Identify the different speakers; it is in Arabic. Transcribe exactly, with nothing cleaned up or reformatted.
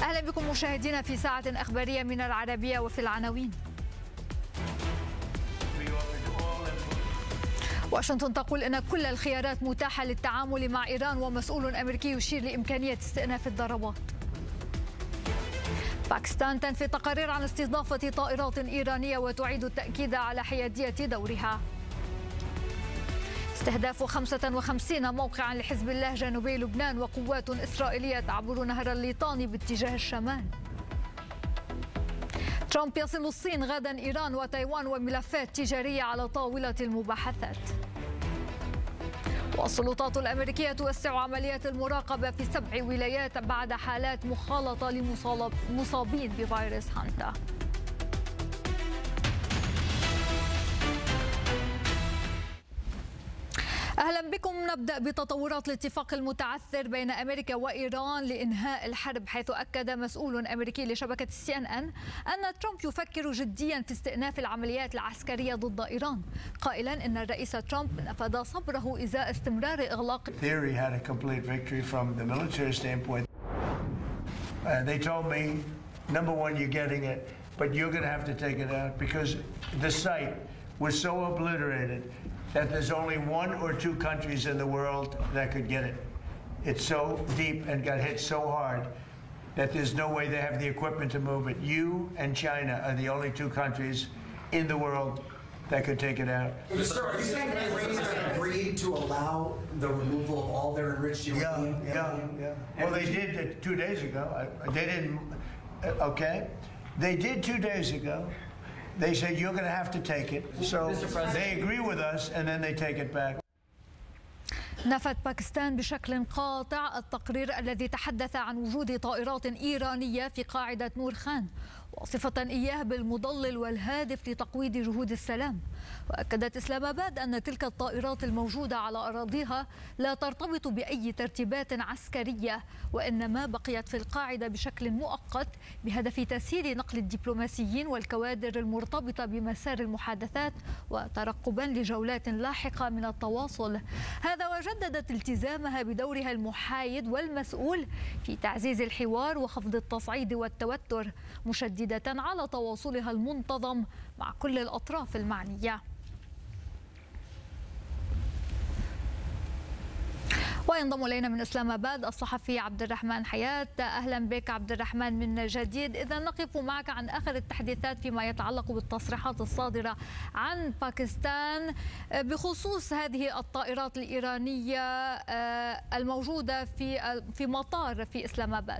Speaker 1: أهلا بكم مشاهدينا في ساعة إخبارية من العربية. وفي العناوين: واشنطن تقول إن كل الخيارات متاحة للتعامل مع إيران، ومسؤول أمريكي يشير لإمكانية استئناف الضربات. باكستان تنفي تقارير عن استضافة طائرات إيرانية وتعيد التأكيد على حيادية دورها. استهداف خمسة وخمسين موقعا لحزب الله جنوبي لبنان، وقوات إسرائيلية تعبر نهر الليطاني باتجاه الشمال. ترامب يصل الصين غدا إيران وتايوان وملفات تجارية على طاولة المباحثات. والسلطات الأمريكية توسع عمليات المراقبة في سبع ولايات بعد حالات مخالطة لمصابين بفيروس هانتا. أهلا بكم. نبدأ بتطورات الاتفاق المتعثر بين أمريكا وإيران لإنهاء الحرب، حيث أكد مسؤول أمريكي لشبكة سي إن إن أن ترامب يفكر جديا في استئناف العمليات العسكرية ضد إيران، قائلا إن الرئيس ترامب نفذ صبره إزاء استمرار إغلاق.
Speaker 2: was so obliterated that there's only one or two countries in the world that could get it. It's so deep and got hit so hard that there's no way they have the equipment to move it. You and China are the only two countries in the world that could take it out.
Speaker 3: Mister Are you saying that Iranians agreed to allow the removal of all their enriched uranium?
Speaker 2: Yeah, yeah, yeah. Well, they did it two days ago. They didn't, okay? They did two days ago. They said you're going to have to take it. So they agree with us and then they take it back.
Speaker 1: نفت باكستان بشكل قاطع التقرير الذي تحدث عن وجود طائرات إيرانية في قاعدة نور خان، واصفة إياه بالمضلل والهادف لتقويض جهود السلام. وأكدت إسلام آباد أن تلك الطائرات الموجودة على أراضيها لا ترتبط بأي ترتيبات عسكرية، وإنما بقيت في القاعدة بشكل مؤقت بهدف تسهيل نقل الدبلوماسيين والكوادر المرتبطة بمسار المحادثات، وترقبا لجولات لاحقة من التواصل. هذا وجددت التزامها بدورها المحايد والمسؤول في تعزيز الحوار وخفض التصعيد والتوتر، مشددة على تواصلها المنتظم مع كل الأطراف المعنية. وينضم إلينا من إسلام آباد الصحفي عبد الرحمن حياة. أهلا بك عبد الرحمن من جديد. إذا نقف معك عن آخر التحديثات فيما يتعلق بالتصريحات الصادرة عن باكستان بخصوص هذه الطائرات الإيرانية الموجودة في في مطار في إسلام آباد.